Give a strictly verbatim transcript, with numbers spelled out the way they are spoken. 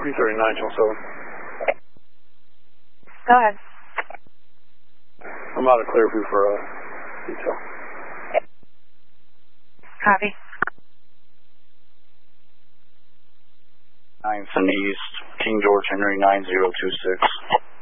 three thirty-nine, channel seven. Go ahead. I'm out of Clearview for uh, detail. Copy. ninth and East, King George Henry nine zero two six.